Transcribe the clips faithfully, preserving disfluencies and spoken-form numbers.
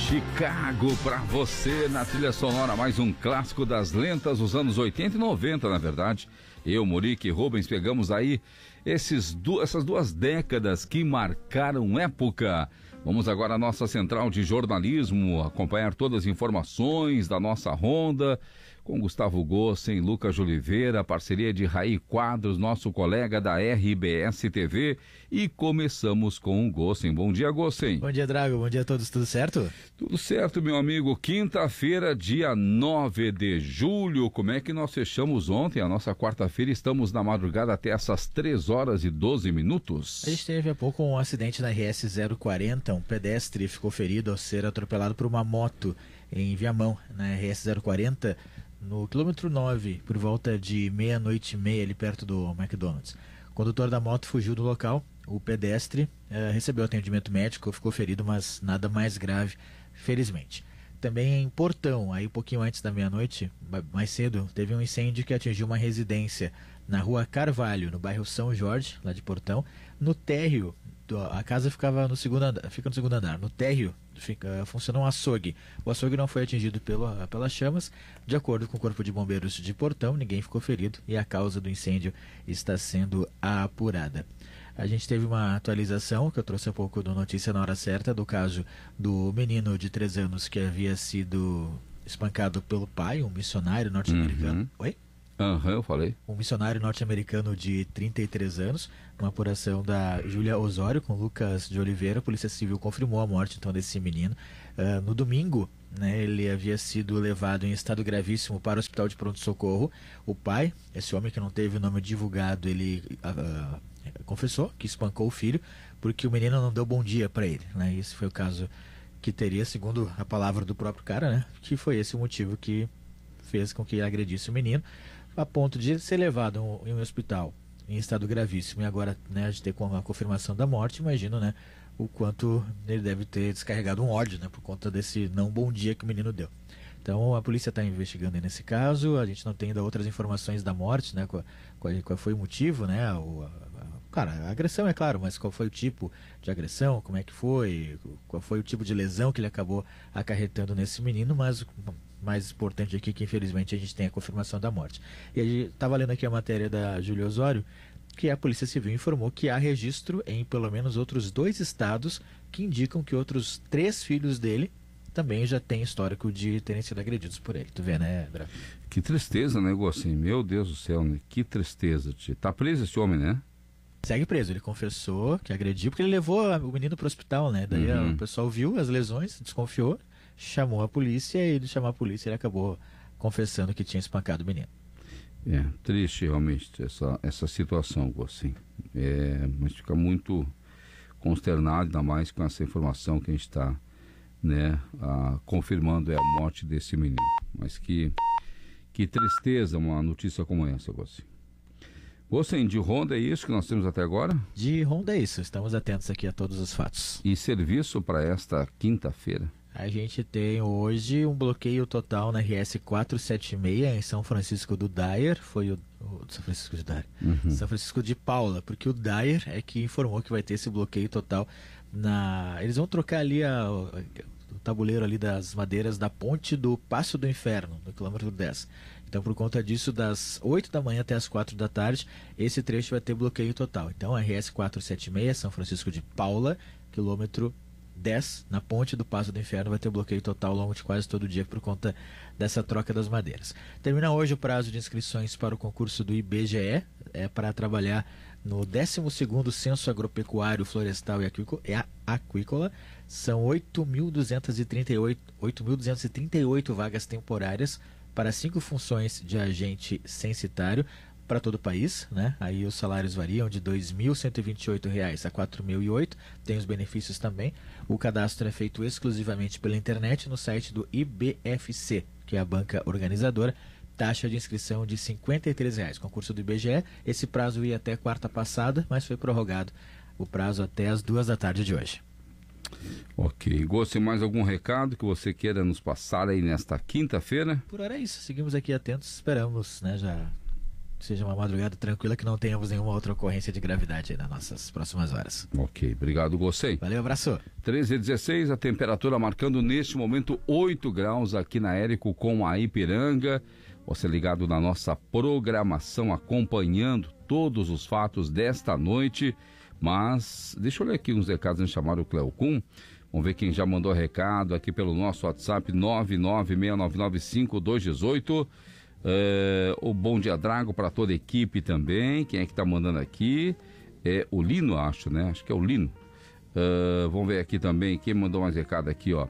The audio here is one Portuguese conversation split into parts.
Chicago pra você na trilha sonora, mais um clássico das lentas dos anos oitenta e noventa, na verdade. Eu, Murique e Rubens pegamos aí esses du- essas duas décadas que marcaram época. Vamos agora à nossa central de jornalismo, acompanhar todas as informações da nossa ronda com Gustavo Gossen, Lucas Oliveira, parceria de Raí Quadros, nosso colega da R B S T V, e começamos com o Gossen. Bom dia, Gossen. Bom dia, Drago. Bom dia a todos. Tudo certo? Tudo certo, meu amigo. Quinta-feira, dia nove de julho. Como é que nós fechamos ontem? A nossa quarta-feira, estamos na madrugada até essas três horas e doze minutos. A gente teve há pouco um acidente na R S zero quarenta. Um pedestre ficou ferido ao ser atropelado por uma moto em Viamão, na R S zero quarenta, no quilômetro nove, por volta de meia-noite e meia, ali perto do McDonald's. O condutor da moto fugiu do local. O pedestre eh, recebeu atendimento médico, ficou ferido, mas nada mais grave, felizmente. Também em Portão, aí um pouquinho antes da meia-noite, mais cedo, teve um incêndio que atingiu uma residência na rua Carvalho, no bairro São Jorge, lá de Portão. No térreo, a casa ficava no segundo andar, fica no segundo andar. No térreo fica, funcionou um açougue. O açougue não foi atingido pelo, pelas chamas. De acordo com o Corpo de Bombeiros de Portão, ninguém ficou ferido e a causa do incêndio está sendo apurada. A gente teve uma atualização que eu trouxe há pouco do Notícia na Hora Certa, do caso do menino de três anos que havia sido espancado pelo pai, um missionário norte-americano. Uhum. Oi? Aham, uhum, eu falei. Um missionário norte-americano de trinta e três anos, uma apuração da Júlia Osório com Lucas de Oliveira. A Polícia Civil confirmou a morte então desse menino. Uh, no domingo, né, ele havia sido levado em estado gravíssimo para o hospital de pronto-socorro. O pai, esse homem que não teve o nome divulgado, ele uh, confessou que espancou o filho porque o menino não deu bom dia para ele, né? Esse foi o caso que teria, segundo a palavra do próprio cara, né, que foi esse o motivo que fez com que agredisse o menino, a ponto de ser levado em um hospital em estado gravíssimo. E agora, né, a gente ter com a confirmação da morte, imagino, né, o quanto ele deve ter descarregado um ódio, né, por conta desse não bom dia que o menino deu. Então a polícia está investigando nesse caso. A gente não tem ainda outras informações da morte, né, qual, qual, qual foi o motivo, né, o, a, a, cara, a agressão é claro, mas qual foi o tipo de agressão, como é que foi, qual foi o tipo de lesão que ele acabou acarretando nesse menino, mas mais importante aqui que infelizmente a gente tem a confirmação da morte. E a gente estava lendo aqui a matéria da Júlia Osório, que a Polícia Civil informou que há registro em pelo menos outros dois estados que indicam que outros três filhos dele também já têm histórico de terem sido agredidos por ele. Tu vê, né, Dra? Que tristeza, né, Gossin? Meu Deus do céu, né? Que tristeza. Tia. Tá preso esse homem, né? Segue preso. Ele confessou que agrediu, porque ele levou o menino para o hospital, né? Daí uhum. o pessoal viu as lesões, desconfiou, chamou a polícia, e ele chamou a polícia, ele acabou confessando que tinha espancado o menino. É, triste realmente essa, essa situação, assim. É, mas fica muito consternado, ainda mais com essa informação que a gente está, né, a, confirmando é a morte desse menino. Mas que, que tristeza uma notícia como essa, Gossin. Gossin, de Ronda é isso que nós temos até agora? De Ronda é isso, estamos atentos aqui a todos os fatos. E serviço para esta quinta-feira? A gente tem hoje um bloqueio total na R S quatrocentos e setenta e seis em São Francisco do Dyer, foi o, o São Francisco de Dyer, uhum. São Francisco de Paula, porque o Dyer é que informou que vai ter esse bloqueio total na... Eles vão trocar ali a, o, o tabuleiro ali das madeiras da ponte do Passo do Inferno, no quilômetro dez. Então, por conta disso, das oito da manhã até as quatro da tarde, esse trecho vai ter bloqueio total. Então, a R S quatrocentos e setenta e seis, São Francisco de Paula, quilômetro dez, na ponte do Passo do Inferno, vai ter bloqueio total ao longo de quase todo o dia por conta dessa troca das madeiras. Termina hoje o prazo de inscrições para o concurso do I B G E, é para trabalhar no décimo segundo Censo Agropecuário, Florestal e Aquícola. São oito mil duzentas e trinta e oito vagas temporárias para cinco funções de agente censitário para todo o país, né? Aí os salários variam de dois mil cento e vinte e oito reais a quatro mil e oito, tem os benefícios também. O cadastro é feito exclusivamente pela internet no site do I B F C, que é a banca organizadora. Taxa de inscrição de cinquenta e três reais. Concurso do I B G E, esse prazo ia até quarta passada, mas foi prorrogado o prazo até as duas da tarde de hoje. Ok. Gostin, mais algum recado que você queira nos passar aí nesta quinta-feira? Por hora é isso. Seguimos aqui atentos, esperamos, né, já seja uma madrugada tranquila, que não tenhamos nenhuma outra ocorrência de gravidade aí nas nossas próximas horas. Ok, obrigado, gostei. Valeu, abraço. treze e dezesseis, a temperatura marcando neste momento oito graus aqui na Érico com a Ipiranga. Você ligado na nossa programação, acompanhando todos os fatos desta noite. Mas deixa eu ler aqui uns recados antes de chamar o Cleocum. Vamos ver quem já mandou recado aqui pelo nosso WhatsApp nove nove seis nove nove cinco dois um oito. É, o Bom Dia Drago para toda a equipe também. Quem é que tá mandando aqui? É o Lino, acho, né? Acho que é o Lino. É, vamos ver aqui também quem mandou mais recado aqui, ó.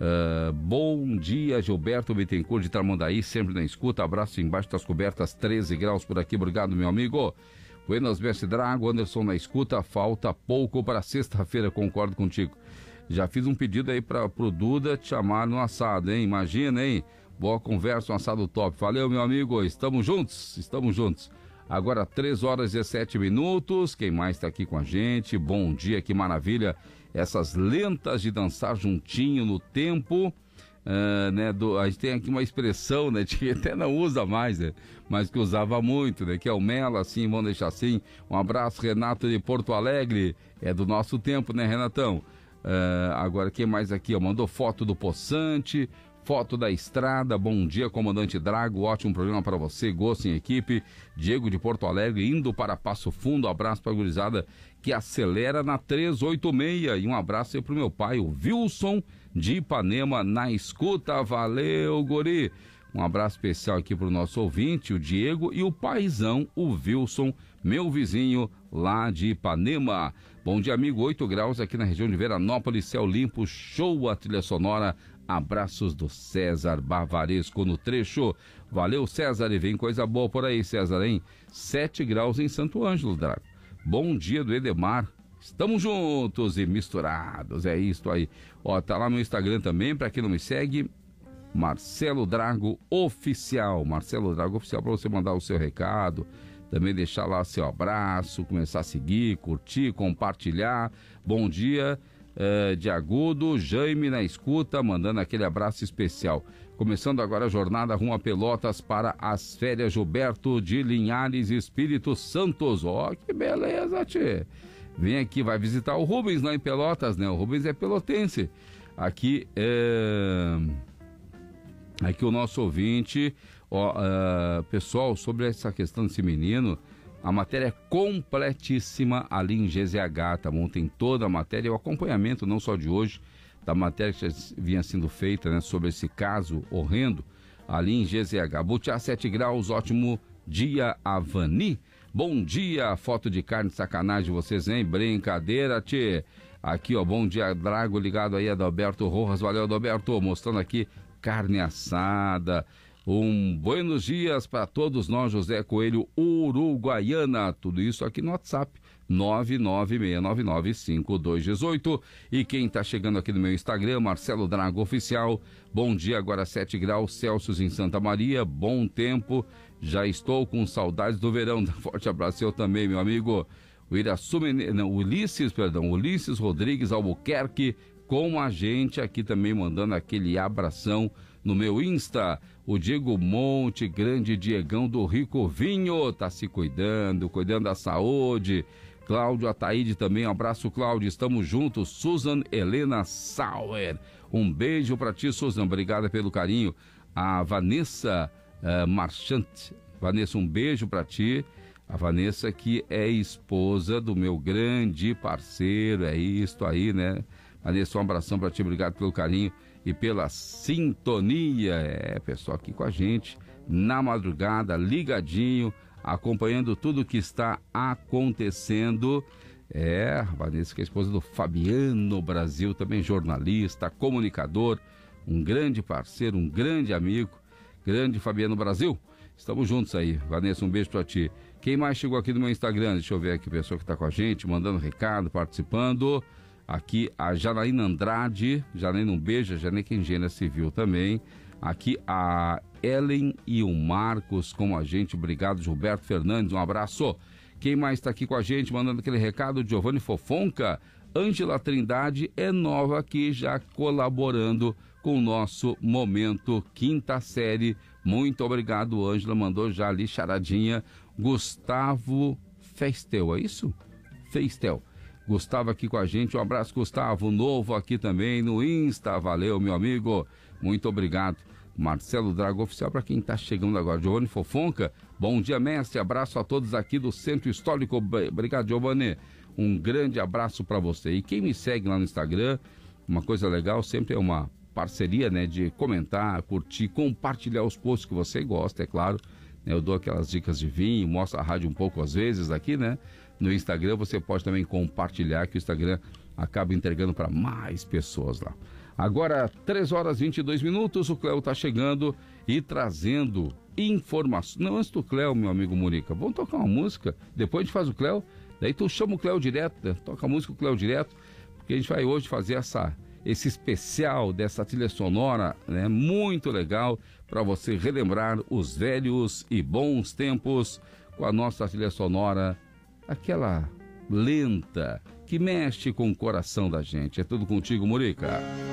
É, bom dia, Gilberto Bittencourt de Tramandaí, sempre na escuta. Abraço embaixo das cobertas, treze graus por aqui. Obrigado, meu amigo. Buenas Mestre Drago, Anderson na escuta. Falta pouco para sexta-feira, concordo contigo. Já fiz um pedido aí para pro Duda te chamar no assado, hein? Imagina, hein? Boa conversa, um assado top. Valeu, meu amigo. Estamos juntos, estamos juntos. Agora, três horas e dezessete minutos. Quem mais está aqui com a gente? Bom dia, que maravilha. Essas lentas de dançar juntinho no tempo. Uh, né, do, a gente tem aqui uma expressão, né, que até não usa mais, né, mas que usava muito, né, que é o Melo, assim, vamos deixar assim. Um abraço, Renato de Porto Alegre. É do nosso tempo, né, Renatão? Uh, agora, quem mais aqui, ó, mandou foto do Poçante, foto da estrada. Bom dia, comandante Drago, ótimo programa para você, gosto em equipe. Diego de Porto Alegre, indo para Passo Fundo. Abraço para a gurizada que acelera na trezentos e oitenta e seis. E um abraço aí pro meu pai, o Wilson de Ipanema, na escuta. Valeu, guri. Um abraço especial aqui pro nosso ouvinte, o Diego, e o paizão, o Wilson, meu vizinho lá de Ipanema. Bom dia, amigo. oito graus aqui na região de Veranópolis, céu limpo, show a trilha sonora. Abraços do César Bavaresco no trecho. Valeu, César, e vem coisa boa por aí, César, hein? sete graus em Santo Ângelo, Drago. Bom dia do Edemar. Estamos juntos e misturados, é isso aí. Ó, tá lá no Instagram também, pra quem não me segue, Marcelo Drago Oficial. Marcelo Drago Oficial, pra você mandar o seu recado, também deixar lá seu abraço, começar a seguir, curtir, compartilhar. Bom dia. Uh, de Agudo, Jaime na escuta, mandando aquele abraço especial. Começando agora a jornada rumo a Pelotas para as férias, Gilberto de Linhares, Espírito Santos. Ó, oh, que beleza, tchê. Vem aqui, vai visitar o Rubens lá em Pelotas, né? O Rubens é pelotense. Aqui é... Aqui o nosso ouvinte, ó, uh, pessoal, sobre essa questão desse menino, a matéria é completíssima ali em G Z H, tá bom? Tem toda a matéria, o acompanhamento não só de hoje, da matéria que já vinha sendo feita, né, sobre esse caso horrendo ali em G Z H. Butiá, sete graus, ótimo dia, Avani. Bom dia, foto de carne de sacanagem vocês, hein? Brincadeira, tchê. Aqui, ó, bom dia, Drago, ligado aí, Adalberto Rojas. Valeu, Adalberto, mostrando aqui carne assada. Um buenos dias para todos nós, José Coelho, Uruguaiana. Tudo isso aqui no WhatsApp, nove nove seis nove nove cinco dois um oito. E quem está chegando aqui no meu Instagram, Marcelo Drago Oficial. Bom dia, agora sete graus Celsius em Santa Maria. Bom tempo, já estou com saudades do verão. Forte abraço, eu também, meu amigo. O Iraçu, não, Ulisses, perdão, Ulisses Rodrigues Albuquerque com a gente aqui também, mandando aquele abração no meu Insta. O Diego Monte, grande Diegão do Rico Vinho, tá se cuidando, cuidando da saúde. Cláudio Ataíde também, um abraço, Cláudio, estamos juntos. Susan Helena Sauer, um beijo pra ti, Susan, obrigada pelo carinho. A Vanessa uh, Marchante, Vanessa, um beijo pra ti. A Vanessa, que é esposa do meu grande parceiro, é isto aí, né? Vanessa, um abração pra ti, obrigado pelo carinho e pela sintonia. É, pessoal aqui com a gente, na madrugada, ligadinho, acompanhando tudo que está acontecendo. É, a Vanessa, que é esposa do Fabiano Brasil, também jornalista, comunicador, um grande parceiro, um grande amigo, grande Fabiano Brasil. Estamos juntos aí. Vanessa, um beijo pra ti. Quem mais chegou aqui no meu Instagram? Deixa eu ver aqui a pessoa que tá com a gente, mandando recado, participando. Aqui a Janaína Andrade, Janaína, um beijo, a Janaína, que é engenheira civil também. Aqui a Ellen e o Marcos com a gente, obrigado. Gilberto Fernandes, um abraço. Quem mais está aqui com a gente, mandando aquele recado? Giovanni Fofonca. Ângela Trindade é nova aqui, já colaborando com o nosso Momento Quinta Série. Muito obrigado, Ângela, mandou já ali charadinha. Gustavo Feistel, é isso? Feistel. Gustavo aqui com a gente, um abraço, Gustavo, novo aqui também no Insta, valeu, meu amigo, muito obrigado. Marcelo Drago Oficial, para quem está chegando agora, Giovanni Fofonca, bom dia, mestre, abraço a todos aqui do Centro Histórico, obrigado, Giovanni, um grande abraço para você. E quem me segue lá no Instagram, uma coisa legal, sempre é uma parceria, né, de comentar, curtir, compartilhar os posts que você gosta, é claro. Eu dou aquelas dicas de vinho, mostro a rádio um pouco às vezes aqui, né? No Instagram você pode também compartilhar, que o Instagram acaba entregando para mais pessoas lá. Agora, três horas e vinte e dois minutos, o Cléo tá chegando e trazendo informações. Não, antes do Cléo, meu amigo Murica, vamos tocar uma música, depois a gente faz o Cléo, daí tu chama o Cléo direto, né? Toca a música o Cléo direto, porque a gente vai hoje fazer essa... esse especial dessa trilha sonora, né, muito legal, para você relembrar os velhos e bons tempos com a nossa trilha sonora, aquela lenta que mexe com o coração da gente. É tudo contigo, Murica.